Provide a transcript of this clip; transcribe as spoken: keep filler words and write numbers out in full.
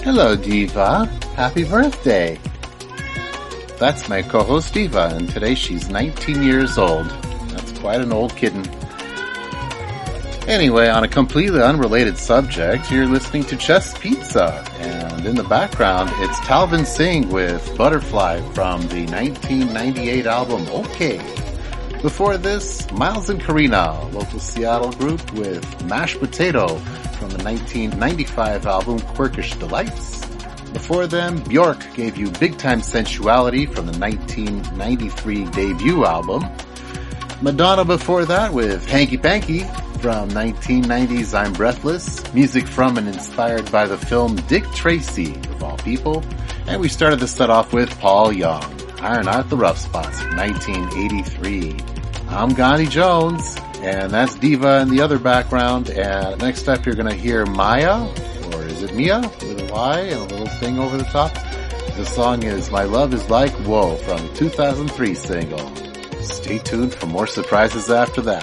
Hello, Diva. Happy birthday. That's my co-host, Diva, and today she's nineteen years old. That's quite an old kitten. Anyway, on a completely unrelated subject, you're listening to Chess Pizza, and in the background, it's Talvin Singh with Butterfly from the nineteen ninety-eight album OK. Before this, Miles and Karina, local Seattle group, with Mashed Potato from the nineteen ninety-five album Quirkish Delights. Before them, Bjork gave you Big Time Sensuality from the nineteen ninety-three debut album. Madonna before that with Hanky Panky from nineteen ninety's I'm Breathless, music from and inspired by the film Dick Tracy, of all people. And we started the set off with Paul Young, Iron Out the Rough Spots from nineteen eighty-three. I'm Gandhi Jones, and that's Diva in the other background. And next up you're going to hear Maya, or is it Mia, with a Y and a little thing over the top. The song is My Love Is Like Whoa from the two thousand three single. Stay tuned for more surprises after that.